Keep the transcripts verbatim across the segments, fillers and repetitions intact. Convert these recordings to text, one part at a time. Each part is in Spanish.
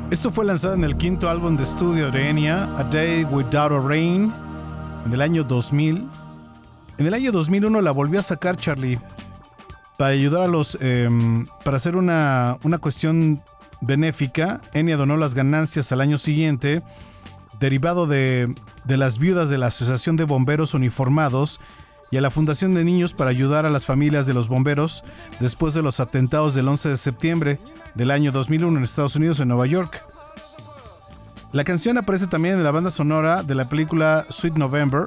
Esto fue lanzado en el quinto álbum de estudio de Enya, A Day Without a Rain, en el año dos mil. En el año dos mil uno la volvió a sacar Charlie para ayudar a los... Eh, para hacer una, una cuestión benéfica. Enya donó las ganancias al año siguiente, derivado de, de las viudas de la Asociación de Bomberos Uniformados y a la Fundación de Niños para ayudar a las familias de los bomberos después de los atentados del once de septiembre del año dos mil uno en Estados Unidos, en Nueva York. La canción aparece también en la banda sonora de la película Sweet November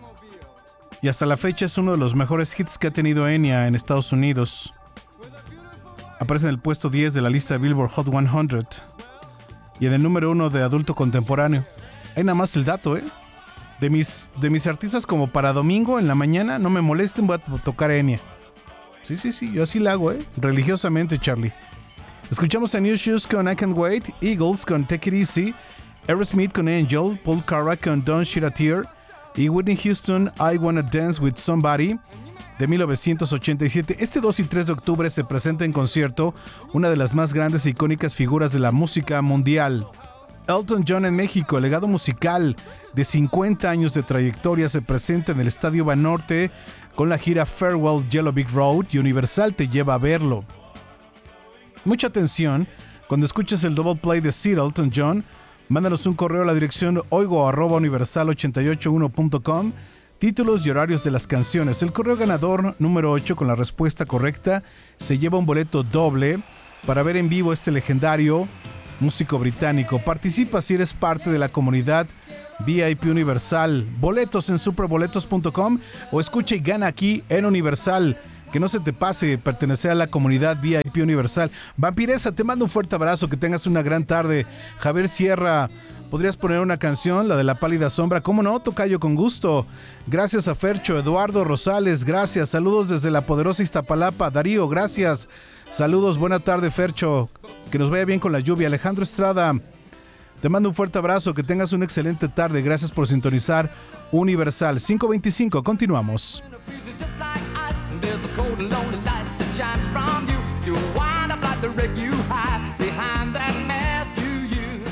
y hasta la fecha es uno de los mejores hits que ha tenido Enya en Estados Unidos. Aparece en el puesto diez de la lista Billboard Hot cien y en el número uno de adulto contemporáneo. Hay nada más el dato, ¿eh? De mis, de mis artistas como para domingo en la mañana, no me molesten, voy a tocar Enya. Sí, sí, sí, yo así la hago, ¿eh? Religiosamente, Charlie. Escuchamos a New Shoes con I Can't Wait, Eagles con Take It Easy, Aerosmith con Angel, Paul Carrack con Don't Shed a Tear y Whitney Houston, I Wanna Dance With Somebody de mil novecientos ochenta y siete. Este dos y tres de octubre se presenta en concierto una de las más grandes e icónicas figuras de la música mundial. Elton John en México, el legado musical de cincuenta años de trayectoria se presenta en el Estadio Banorte con la gira Farewell Yellow Brick Road y Universal te lleva a verlo. Mucha atención, cuando escuches el double play de Sir Elton John, mándanos un correo a la dirección oigo arroba universal ochenta y ocho uno punto com, títulos y horarios de las canciones. El correo ganador número ocho con la respuesta correcta se lleva un boleto doble para ver en vivo este legendario músico británico. Participa si eres parte de la comunidad V I P Universal. Boletos en superboletos punto com o escucha y gana aquí en Universal. Que no se te pase pertenecer a la comunidad V I P Universal. Vampiresa, te mando un fuerte abrazo, que tengas una gran tarde. Javier Sierra, ¿podrías poner una canción? La de La Pálida Sombra. ¿Cómo no, tocayo? Con gusto. Gracias a Fercho. Eduardo Rosales, gracias. Saludos desde la poderosa Iztapalapa. Darío, gracias. Saludos, buena tarde, Fercho. Que nos vaya bien con la lluvia. Alejandro Estrada, te mando un fuerte abrazo, que tengas una excelente tarde. Gracias por sintonizar Universal. cinco veinticinco, continuamos. There's a cold and lonely light that shines from you. You wind up like the wreck you hide behind that mask you use.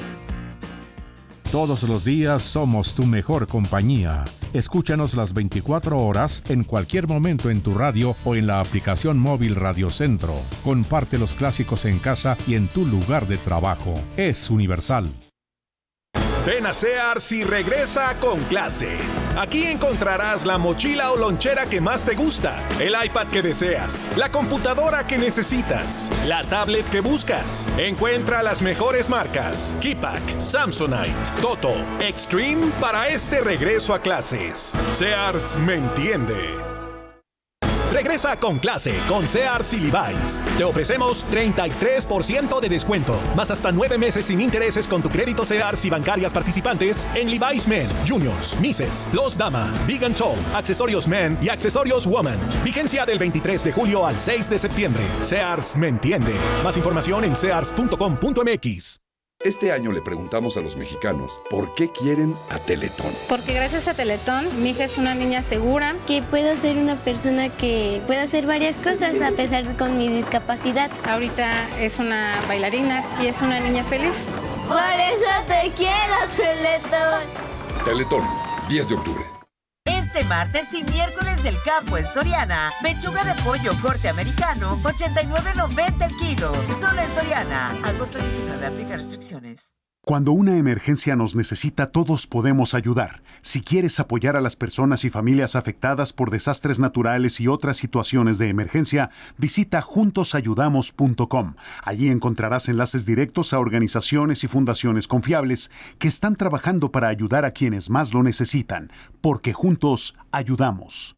Todos los días somos tu mejor compañía. Escúchanos las veinticuatro horas en cualquier momento en tu radio o en la aplicación móvil Radio Centro. Comparte los clásicos en casa y en tu lugar de trabajo. Es Universal. Ven a Sears y regresa con clase. Aquí encontrarás la mochila o lonchera que más te gusta, el iPad que deseas, la computadora que necesitas, la tablet que buscas. Encuentra las mejores marcas: Keypack, Samsonite, Toto, Extreme para este regreso a clases. Sears me entiende. Regresa con clase con Sears y Levi's. Te ofrecemos treinta y tres por ciento de descuento, más hasta nueve meses sin intereses con tu crédito Sears y bancarias participantes en Levi's Men, Juniors, Misses, Los Dama, Big and Tall, accesorios Men y accesorios Woman. Vigencia del veintitrés de julio al seis de septiembre. Sears me entiende. Más información en sears punto com punto m x. Este año le preguntamos a los mexicanos por qué quieren a Teletón. Porque gracias a Teletón, mi hija es una niña segura. Que puedo ser una persona que puede hacer varias cosas a pesar con mi discapacidad. Ahorita es una bailarina y es una niña feliz. Por eso te quiero, Teletón. Teletón, diez de octubre. Este martes y miércoles del campo en Soriana, pechuga de pollo corte americano, ochenta y nueve noventa el kilo. Solo en Soriana. Agosto diecinueve, aplica restricciones. Cuando una emergencia nos necesita, todos podemos ayudar. Si quieres apoyar a las personas y familias afectadas por desastres naturales y otras situaciones de emergencia, visita juntos ayudamos punto com. Allí encontrarás enlaces directos a organizaciones y fundaciones confiables que están trabajando para ayudar a quienes más lo necesitan, porque juntos ayudamos.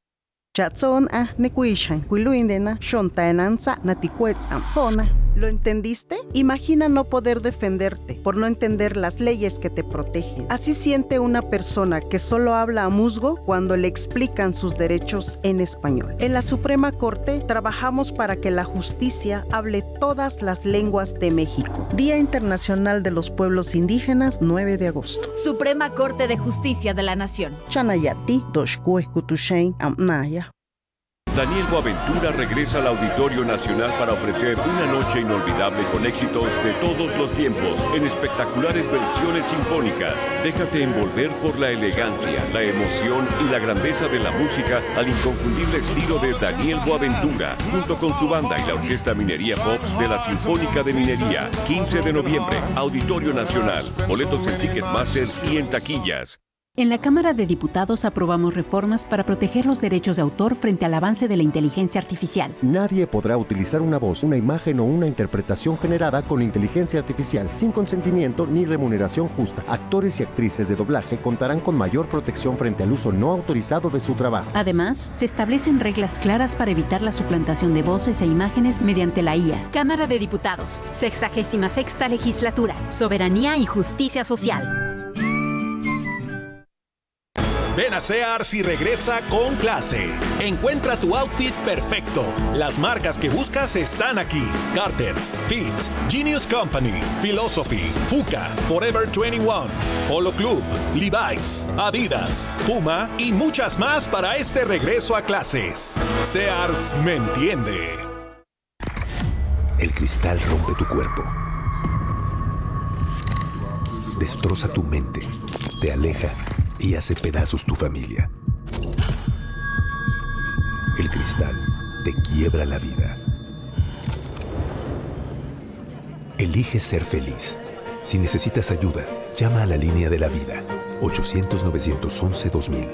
¿Lo entendiste? Imagina no poder defenderte por no entender las leyes que te protegen. Así siente una persona que solo habla a musgo cuando le explican sus derechos en español. En la Suprema Corte trabajamos para que la justicia hable todas las lenguas de México. Día Internacional de los Pueblos Indígenas, nueve de agosto. Suprema Corte de Justicia de la Nación. Chanayati, Doshkue Kutushain, Amnaya. Daniel Boaventura regresa al Auditorio Nacional para ofrecer una noche inolvidable con éxitos de todos los tiempos en espectaculares versiones sinfónicas. Déjate envolver por la elegancia, la emoción y la grandeza de la música al inconfundible estilo de Daniel Boaventura, junto con su banda y la Orquesta Minería Pops de la Sinfónica de Minería. quince de noviembre, Auditorio Nacional. Boletos en Ticketmaster y en taquillas. En la Cámara de Diputados aprobamos reformas para proteger los derechos de autor frente al avance de la inteligencia artificial. Nadie podrá utilizar una voz, una imagen o una interpretación generada con inteligencia artificial sin consentimiento ni remuneración justa. Actores y actrices de doblaje contarán con mayor protección frente al uso no autorizado de su trabajo. Además, se establecen reglas claras para evitar la suplantación de voces e imágenes mediante la I A. Cámara de Diputados, sexagésima sexta legislatura, soberanía y justicia social. Ven a Sears y regresa con clase. Encuentra tu outfit perfecto. Las marcas que buscas están aquí. Carter's, Fit, Genius Company, Philosophy, Fuka, Forever veintiuno, Polo Club, Levi's, Adidas, Puma y muchas más para este regreso a clases. Sears me entiende. El cristal rompe tu cuerpo. Destroza tu mente. Te aleja y hace pedazos tu familia. El cristal te quiebra la vida. Elige ser feliz. Si necesitas ayuda, llama a la línea de la vida. ochocientos, novecientos once, dos mil.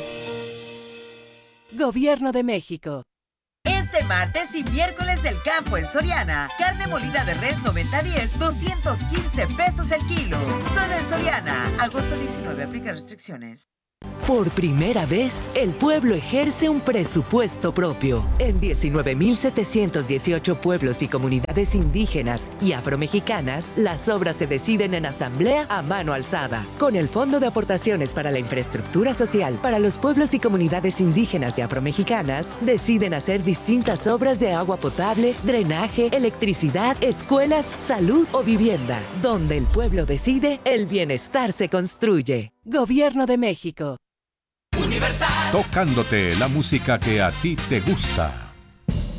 Gobierno de México. Este martes y miércoles del campo en Soriana. Carne molida de res noventa diez, doscientos quince pesos el kilo. Solo en Soriana. Agosto diecinueve, aplica restricciones. Por primera vez, el pueblo ejerce un presupuesto propio. En diecinueve mil setecientos dieciocho pueblos y comunidades indígenas y afromexicanas, las obras se deciden en asamblea a mano alzada. Con el Fondo de Aportaciones para la Infraestructura Social para los pueblos y comunidades indígenas y afromexicanas, deciden hacer distintas obras de agua potable, drenaje, electricidad, escuelas, salud o vivienda. Donde el pueblo decide, el bienestar se construye. Gobierno de México. Tocándote la música que a ti te gusta.